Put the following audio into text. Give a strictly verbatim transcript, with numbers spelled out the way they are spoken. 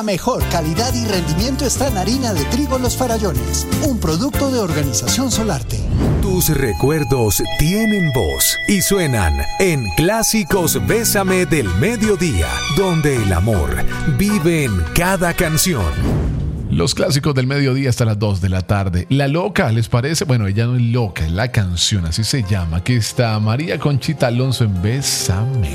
La mejor calidad y rendimiento está en harina de trigo Los Farallones, un producto de Organización Solarte. Tus recuerdos tienen voz y suenan en Clásicos Bésame del Mediodía, donde el amor vive en cada canción. Los clásicos del mediodía hasta las dos de la tarde. La Loca, ¿les parece? Bueno, ella no es loca, es la canción, así se llama. Aquí está María Conchita Alonso en Bésame.